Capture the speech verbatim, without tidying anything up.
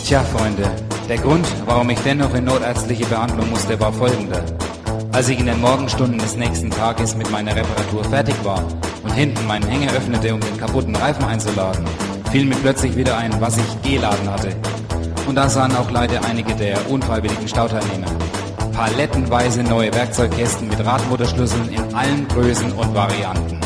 Tja, Freunde, der Grund, warum ich dennoch in notärztliche Behandlung musste, war folgender. Als ich in den Morgenstunden des nächsten Tages mit meiner Reparatur fertig war und hinten meinen Hänger öffnete, um den kaputten Reifen einzuladen, fiel mir plötzlich wieder ein, was ich geladen hatte. Und da sahen auch leider einige der unfreiwilligen Stauteilnehmer. Palettenweise neue Werkzeugkästen mit Radmutterschlüsseln in allen Größen und Varianten.